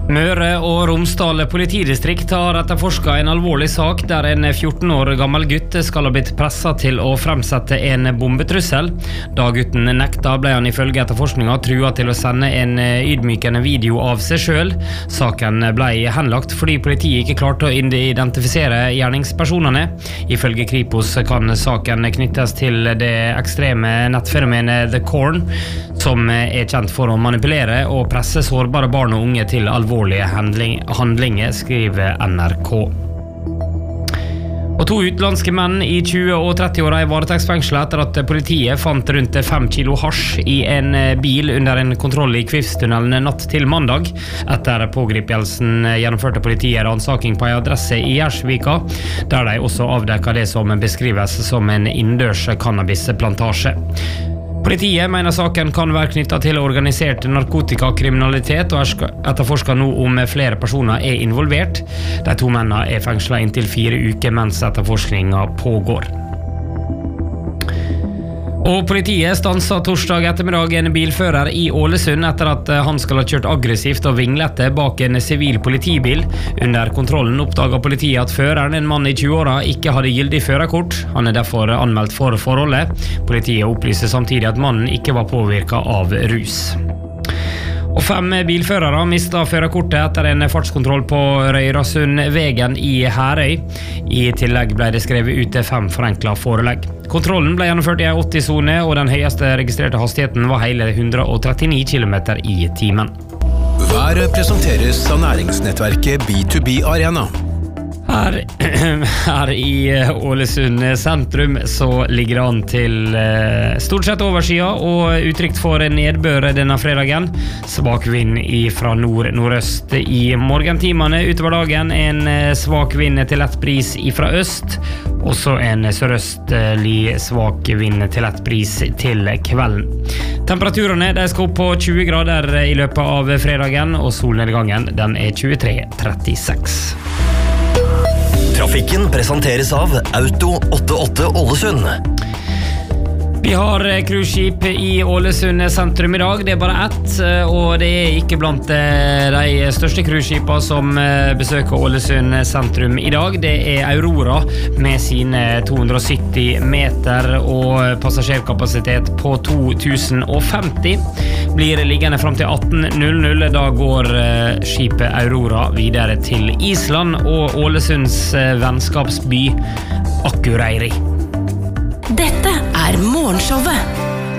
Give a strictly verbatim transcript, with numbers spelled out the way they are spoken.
Møre og Romsdal politidistrikt har etterforsket en alvorlig sak der en fjorten år gammel gutt skal ha blitt presset til å fremsette en bombetrussel. Da gutten nekta ble han ifølge etterforskningen truet til å sende en ydmykende video av seg selv. Saken ble henlagt fordi politiet ikke klarte å identifisere gjerningspersonene. Ifølge Kripos kan saken knyttes til det ekstreme nettfenomenet The Corn, som er kjent for å manipulere og presse sårbare barn og unge til alvorlige Handling, handlinger, skriver N R K. Og to utenlandske menn i tjue- og tretti-åra i varetektsfengsel etter at politiet fant rundt fem kilo hasj i en bil under en kontroll i Kvivstunnelen natt til mandag. Etter pågripelsen gjennomførte politiet ransaking på en adresse i Gjersvika, der de også avdekket det som beskrives som en innendørs cannabisplantasje. Politiet mener saken kan være knyttet til organisert narkotikakriminalitet og etterforsker nå om flere personer er involvert. De to mennene er fengslet inntil fire uker mens etterforskningen pågår. Og politiet stanset torsdag ettermiddag en bilfører i Ålesund etter at han skal ha kjørt aggressivt og vinglete bak en sivil politibil. Under kontrollen oppdaget politiet at føreren, en mann i tjue-åra, ikke hadde gyldig førerkort. Han er derfor anmeldt for forholdet. Politiet opplyser samtidig at mannen ikke var påvirket av rus. Og fem bilførere mistet førerkortet etter en fartskontroll på Røyrasundvegen i Herøy. I tillegg ble det skrevet ut fem forenklet forelegg. Kontrollen ble gjennomført i en åtti-sone, og den høyeste registrerte hastigheten var hele hundre og trettini kilometer i timen. Været presenteres av næringsnettverket B to B Arena. Her, her i Ålesund sentrum så ligger det an til eh, stort sett overskya og utrygt for nedbør denne fredagen. Svak vind fra nord-nordøst i morgentimene. Utover dagen en eh, svak vind til lett bris fra øst. Også en sørøstlig svak vind til lett bris til kvelden. Temperaturene de skal opp på tjue grader i løpet av fredagen, og solnedgangen den er tjuetre trettiseks. Trafikken presenteres av Auto åttiåtte Ålesund. Vi har cruiseskip i Ålesund sentrum i dag. Det er bare ett, og det er ikke blant de største cruiseskipene som besøker Ålesund sentrum i dag. Det er Aurora med sine to hundre og sytti meter og passasjerkapasitet på to tusen og femti. Blir liggende frem til atten null null. Da går skipet Aurora videre til Island og Ålesunds vennskapsby Akureyri. Dette er Morgenshowet.